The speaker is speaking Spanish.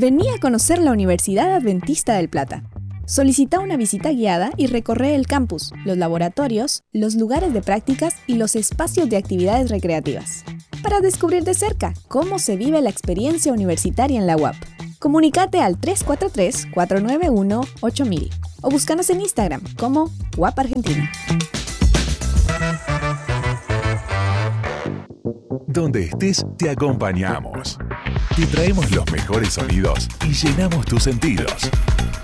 Vení a conocer la Universidad Adventista del Plata. Solicita una visita guiada y recorre el campus, los laboratorios, los lugares de prácticas y los espacios de actividades recreativas, para descubrir de cerca cómo se vive la experiencia universitaria en la UAP. Comunícate al 343-491-8000 o búscanos en Instagram como UAP Argentina. Donde estés, te acompañamos. Te traemos los mejores sonidos y llenamos tus sentidos.